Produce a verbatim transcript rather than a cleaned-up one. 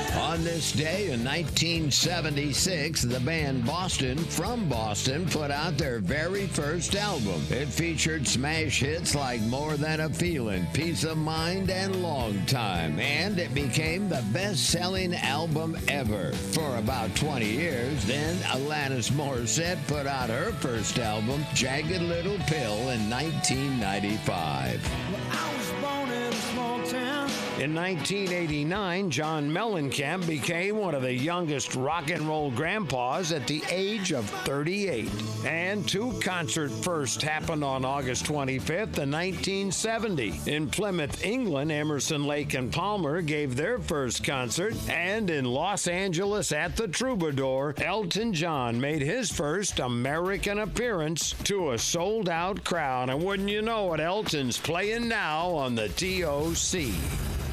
On this day in nineteen seventy-six, the band Boston from Boston put out their very first album. It featured smash hits like More Than a Feeling, Peace of Mind, and Long Time, and it became the best-selling album ever for about twenty years. Then Alanis Morissette put out her first album, Jagged Little Pill, in nineteen ninety-five. I was born in a small town. In nineteen eighty-nine, John Mellencamp became one of the youngest rock and roll grandpas at the age of thirty-eight. And two concert firsts happened on August twenty-fifth of nineteen seventy. In Plymouth, England, Emerson, Lake and Palmer gave their first concert. And in Los Angeles at the Troubadour, Elton John made his first American appearance to a sold-out crowd. And wouldn't you know it, Elton's playing now on the T O C.